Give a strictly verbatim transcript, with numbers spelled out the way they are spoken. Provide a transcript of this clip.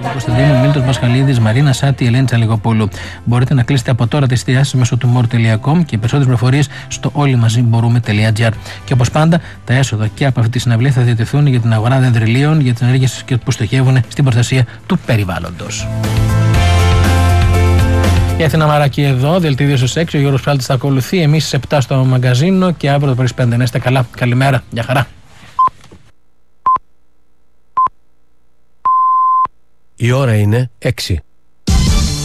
Κωνσταντίνου, Μίλτος Μασχαλίδης, Μαρίνα Σάτη, Ελένη Τσαλιγοπούλου. Μπορείτε να κλείσετε από τώρα τις εστιάσεις μέσω του more τελεία com και περισσότερες πληροφορίες στο όλοι μαζί μπορούμε τελεία τζι άρ. Και όπως πάντα, τα έσοδα και από αυτή τη συναυλία θα διατεθούν για την αγορά δεντριλίων, για τις ενέργειες που στοχεύουν στην προστασία του περιβάλλοντος. Η Αθήνα Μαράκη εδώ, δελτίο στους έξι, ο Γιώργος Ψάλτης θα ακολουθεί, εμείς στις επτά στο μαγκαζίνο και αύριο το πρωί στις πέντε. Να είστε καλά, καλημέρα, γεια χαρά. Η ώρα είναι έξι.